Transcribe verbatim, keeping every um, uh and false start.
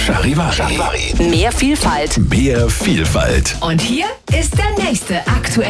Charivari. Mehr Vielfalt. Mehr Vielfalt. Und hier ist der nächste aktuelle